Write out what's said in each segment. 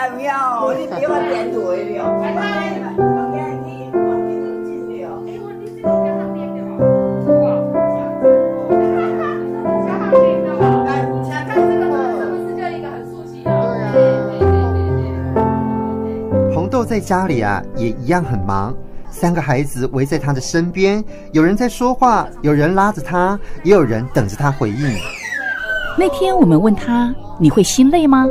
有影，你别我点tuổi了。 红豆在家里啊，也一样很忙。3个孩子围在他的身边，有人在说话，有人拉着他，也有人等着他回应。 那天我们问他，你会心累吗？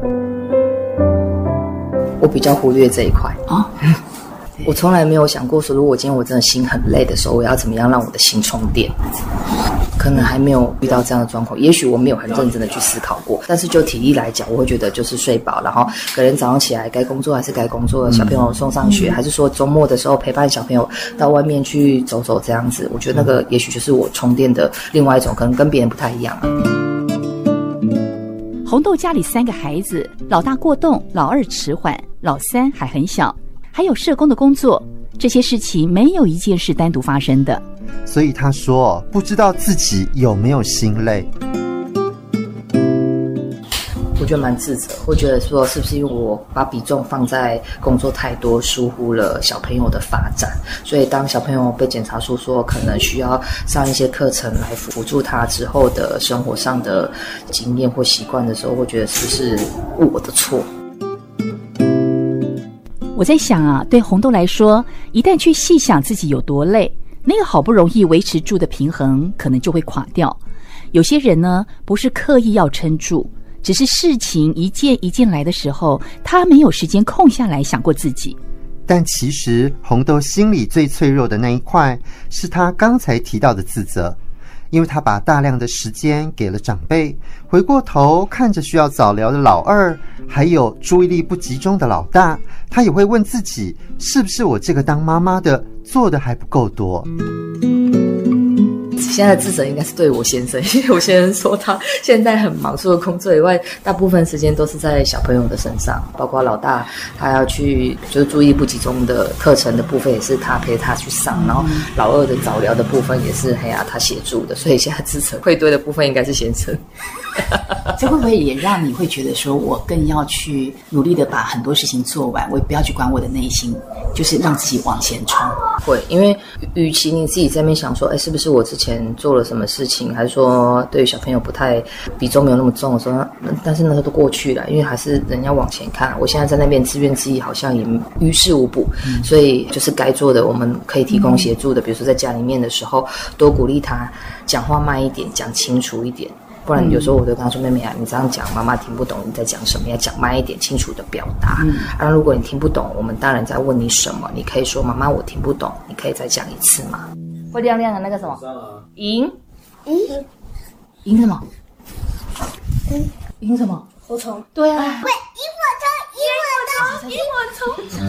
我比较忽略这一块啊，我从来没有想过说，如果今天我真的心很累的时候，我要怎么样让我的心充电？可能还没有遇到这样的状况，也许我没有很认真的去思考过。但是就体力来讲，我会觉得就是睡饱，然后可能早上起来该工作还是该工作，小朋友送上学，还是说周末的时候陪伴小朋友到外面去走走这样子。我觉得那个也许就是我充电的另外一种，可能跟别人不太一样啊。 红豆家里3个孩子，老大过动，老2迟缓，老3还很小，还有社工的工作，这些事情没有一件是单独发生的。 所以他说不知道自己有没有心累。 我觉得蛮自责，会觉得说是不是因为我把比重放在工作太多，疏忽了小朋友的发展，所以当小朋友被检查出说可能需要上一些课程来辅助他之后的生活上的经验或习惯的时候，会觉得是不是我的错。 我在想啊，对红豆来说，一旦去细想自己有多累，那个好不容易维持住的平衡可能就会垮掉。有些人呢，不是刻意要撑住，只是事情一件一件来的时候，他没有时间空下来想过自己。 但其实红豆心里最脆弱的那一块，是他刚才提到的自责。因为他把大量的时间给了长辈，回过头看着需要早疗的老2，还有注意力不集中的老大，他也会问自己，是不是我这个当妈妈的做的还不够多。 现在的自责应该是对我先生，因为我先生说他现在很忙，除了工作以外，大部分时间都是在小朋友的身上，包括老大他要去就是注意不集中的课程的部分也是他陪他去上，然后老2的早疗的部分也是他协助的，所以现在自责愧对的部分应该是先生。 这会不会也让你会觉得说，我更要去努力的把很多事情做完，我也不要去管我的内心，就是让自己往前冲？ 会，因为与其你自己在那边想说，是不是我之前做了什么事情，还是说对于小朋友不太比重没有那么重的时候，但是那个都过去了，因为还是人要往前看。我现在在那边自怨自艾，好像也于事无补，所以就是该做的我们可以提供协助的，比如说在家里面的时候，多鼓励他讲话慢一点，讲清楚一点。不然有时候我就跟他说，妹妹啊，你这样讲妈妈听不懂你在讲什么，要讲慢一点，清楚的表达。如果你听不懂，我们大人在问你什么，你可以说妈妈我听不懂，你可以再讲一次吗？会亮亮的那个什么银银什么银什么火虫？ 对啊， 喂，萤火虫。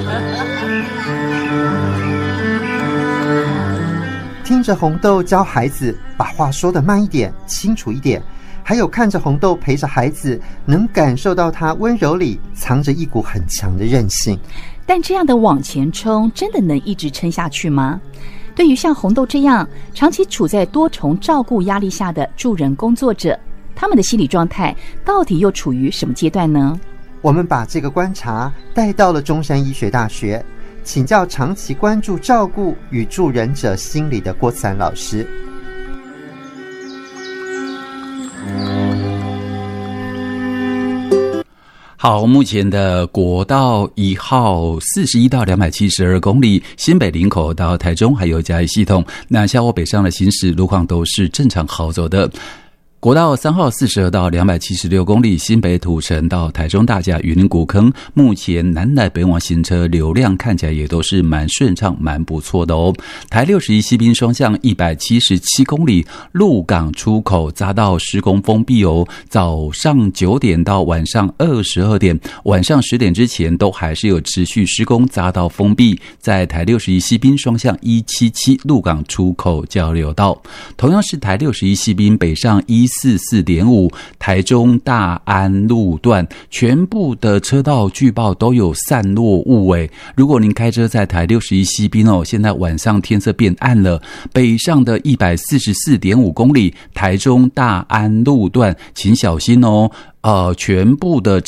听着红豆教孩子把话说得慢一点，清楚一点，还有看着红豆陪着孩子，能感受到他温柔里藏着一股很强的韧性。 但这样的往前冲，真的能一直撑下去吗？对于像红豆这样长期处在多重照顾压力下的助人工作者，他们的心理状态到底又处于什么阶段呢？ 我们把这个观察带到了中山医学大学，请教长期关注照顾与助人者心理的郭慈安老师。 好，目前的国道1号41到272公里，新北林口到台中还有嘉义系统，那下午北上的行驶路况都是正常好走的。国道3号42到276公里，新北土城到台中大甲云林古坑，目前南来北往行车流量看起来也都是蛮顺畅蛮不错的哦。台61西滨双向177公里，鹿港出口匝道施工封闭哦，早上9点到晚上22点，晚上10点之前都还是有持续施工，匝道封闭。在台61西滨双向177鹿港出口交流道，同样是台61西滨北上144.5台中大安路段，全部的车道据报都有散落物诶。如果您开车在台61西滨哦，现在晚上天色变暗了，北上的144.5公里台中大安路段请小心哦，全部的